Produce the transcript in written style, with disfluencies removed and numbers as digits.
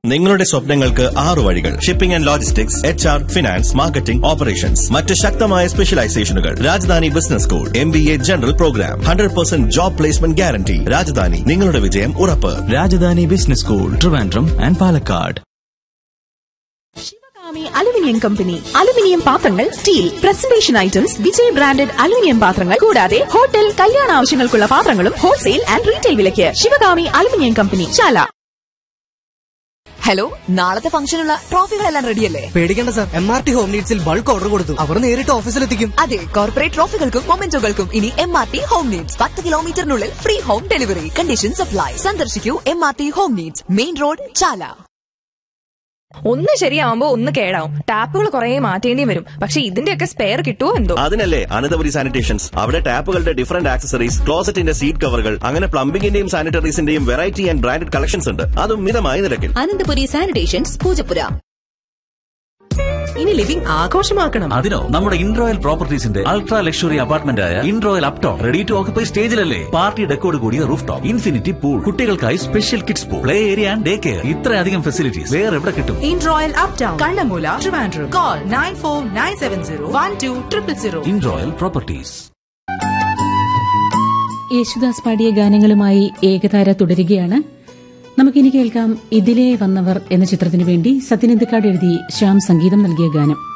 നിങ്ങളുടെ സ്വപ്നങ്ങൾക്ക് 6 വഴികൾ. Shipping and logistics, HR, finance, marketing, operations. മറ്റ് ശക്തമായ സ്പെഷ്യലൈസേഷനുകൾ. Rajdhani business school, MBA general programme, 100% job placement guarantee. Rajdhani, നിങ്ങളുടെ വിജയം ഉറപ്പ്. Rajdhani business school, Trivandrum and Palakkad. Sivakami aluminium company. Aluminium പാത്രങ്ങൾ, steel, presentation items, Vijay branded aluminium പാത്രങ്ങൾ കൂടാതെ ഹോട്ടൽ, കല്യാണ ആവശ്യങ്ങൾക്കുള്ള പാത്രങ്ങളും ഹോൾസെയിൽ ആൻഡ് റീറ്റെയിൽ വിലയ്ക്ക്. ശിവകാമി അലുമിനിയം കമ്പനി, ചാല. ഹലോ, നാളത്തെ ഫംഗ്ഷനുള്ള ട്രോഫികളെല്ലാം റെഡിയല്ലേ? പേടിക്കേണ്ട sir, MRT home നീഡ്സിൽ bulk order കൊടുത്തു. അവർ നേരിട്ട് ഓഫീസിലെത്തിക്കും. അതെ, കോർപ്പറേറ്റ് ട്രോഫികൾക്കും മൊമെന്റോകൾക്കും ഇനി MRT home needs. 10 കിലോമീറ്ററിനുള്ളിൽ free home delivery. Condition supply. സന്ദർശിക്കൂ MRT home needs, main road, ചാല. ഒന്ന് ശരിയാവുമ്പോ ഒന്ന് കേടാവും. ടാപ്പുകൾ കുറെ മാറ്റേണ്ടി വരും. പക്ഷെ ഇതിന്റെയൊക്കെ സ്പെയർ കിട്ടുമോ എന്തോ. അതിനല്ലേ അനന്തപുരി സാനിറ്റേഷൻസ്. അവിടെ ടാപ്പുകളുടെ ഡിഫറന്റ് ആക്സസറീസ്, ക്ലോസറ്റിന്റെ സീറ്റ് കവറുകൾ, അങ്ങനെ പ്ലംബിംഗിന്റെയും സാനിറ്ററീസിന്റെയും വെറൈറ്റി ആൻഡ് ബ്രാൻഡഡ് കളക്ഷൻസ് ഉണ്ട്. അതും മിതമായ നിരക്കിൽ. അനന്തപുരി സാനിറ്റേഷൻസ്, പൂജപ്പുര. ഇനി ലിവിംഗ് ആഘോഷമാക്കണം. അതിനോ നമ്മുടെ ഇൻറോയൽ പ്രോപ്പർട്ടീസിന്റെ അൾട്രാ ലക്ഷറി അപ്പാർട്ട്മെന്റ് ആയ ഇൻറോയൽ Upton ready to occupy സ്റ്റേജിലല്ലേ. Party ഡെക്കോട് കൂടിയ റൂഫ് ടോപ്പ്, ഇൻഫിനിറ്റി പൂൾ, കുട്ടികൾക്കായി special kids pool, play area and day care. ഇത്രയധികം ഫെസിലിറ്റീസ് വേറെ എവിടെ കിട്ടും? In royal uptown, Kallamoola, Trivandrum. Call 9497012000. ഇൻറോയൽ properties. Yesudas പാടിയ ഗാനങ്ങളുമായി ഏകതാര തുടരുകയാണ്. നമുക്കിനി കേൾക്കാം ഇതിലേ വന്നവർ എന്ന ചിത്രത്തിനു വേണ്ടി സത്യനന്ദിക്കാട് എഴുതി ശ്യാം സംഗീതം നൽകിയ ഗാനം.